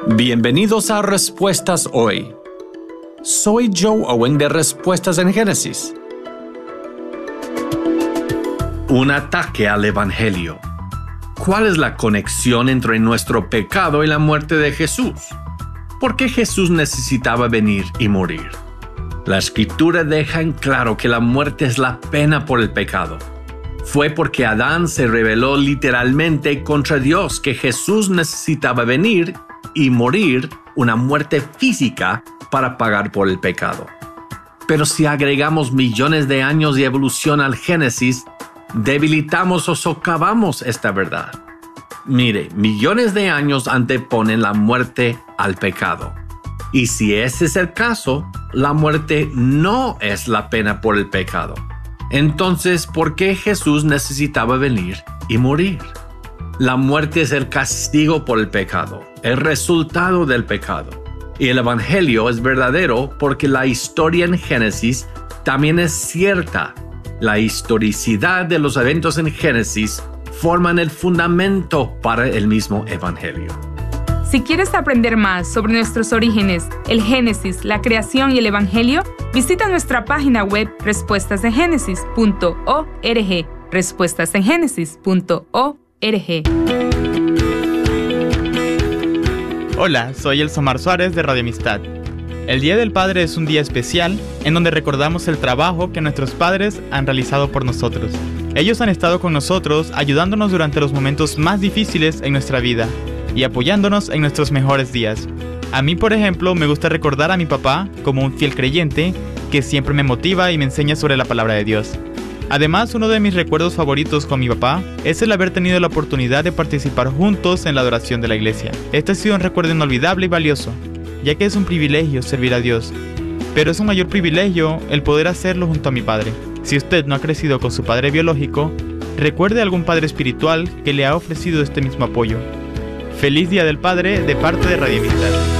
Bienvenidos a Respuestas Hoy. Soy Joe Owen de Respuestas en Génesis. Un ataque al Evangelio. ¿Cuál es la conexión entre nuestro pecado y la muerte de Jesús? ¿Por qué Jesús necesitaba venir y morir? La Escritura deja en claro que la muerte es la pena por el pecado. Fue porque Adán se rebeló literalmente contra Dios que Jesús necesitaba venir y morir una muerte física para pagar por el pecado. Pero si agregamos millones de años de evolución al Génesis, debilitamos o socavamos esta verdad. Mire, millones de años anteponen la muerte al pecado. Y si ese es el caso, la muerte no es la pena por el pecado. Entonces, ¿por qué Jesús necesitaba venir y morir? La muerte es el castigo por el pecado, el resultado del pecado. Y el Evangelio es verdadero porque la historia en Génesis también es cierta. La historicidad de los eventos en Génesis forman el fundamento para el mismo Evangelio. Si quieres aprender más sobre nuestros orígenes, el Génesis, la creación y el Evangelio, visita nuestra página web respuestasengenesis.org. respuestasengenesis.org. Hola, soy Elsomar Suárez de Radio Amistad. El Día del Padre es un día especial en donde recordamos el trabajo que nuestros padres han realizado por nosotros. Ellos han estado con nosotros ayudándonos durante los momentos más difíciles en nuestra vida y apoyándonos en nuestros mejores días. A mí, por ejemplo, me gusta recordar a mi papá como un fiel creyente que siempre me motiva y me enseña sobre la palabra de Dios. Además, uno de mis recuerdos favoritos con mi papá es el haber tenido la oportunidad de participar juntos en la adoración de la iglesia. Este ha sido un recuerdo inolvidable y valioso, ya que es un privilegio servir a Dios, pero es un mayor privilegio el poder hacerlo junto a mi padre. Si usted no ha crecido con su padre biológico, recuerde a algún padre espiritual que le ha ofrecido este mismo apoyo. Feliz Día del Padre de parte de Radio Amistad.